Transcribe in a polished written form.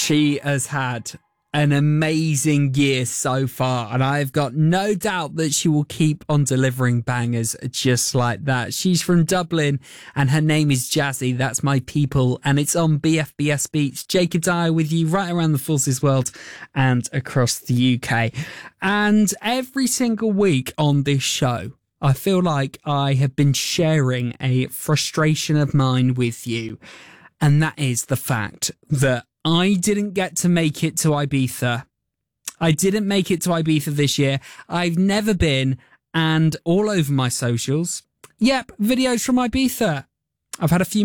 She has had an amazing year so far, and I've got no doubt that she will keep on delivering bangers just like that. She's from Dublin, and her name is Jazzy. That's my people, and it's on BFBS Beats. Jacob Dyer with you right around the Forces world and across the UK. And every single week on this show, I feel like I have been sharing a frustration of mine with you, and that is the fact that I didn't get to make it to Ibiza. I didn't make it to Ibiza this year. I've never been, and all over my socials, yep, videos from Ibiza. I've had a few